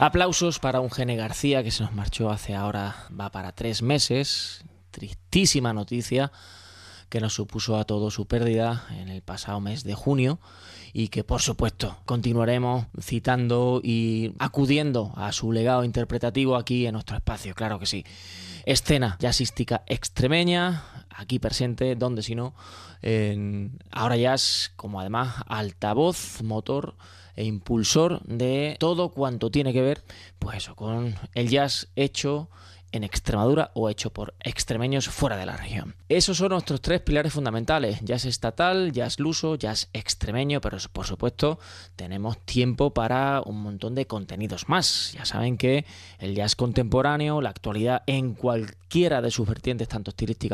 Aplausos para un Gene García que se nos marchó hace ahora, va para 3 meses. Tristísima noticia que nos supuso a todos su pérdida en el pasado mes de junio y que por supuesto continuaremos citando y acudiendo a su legado interpretativo aquí en nuestro espacio, claro que sí. Escena jazzística extremeña, aquí presente, donde si no, en Ahora Jazz, como además altavoz, motor e impulsor de todo cuanto tiene que ver, pues eso, con el jazz hecho en Extremadura o hecho por extremeños fuera de la región. Esos son nuestros 3 pilares fundamentales: jazz estatal, jazz luso, jazz extremeño, pero por supuesto tenemos tiempo para un montón de contenidos más. Ya saben que el jazz contemporáneo, la actualidad en cualquiera de sus vertientes, tanto estilísticas